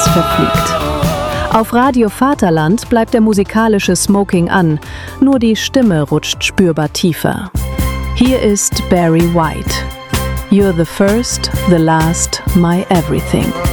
verfliegt. Auf Radio Vaterland bleibt der musikalische Smoking an, nur die Stimme rutscht spürbar tiefer. Hier ist Barry White. You're the first, the last, my everything.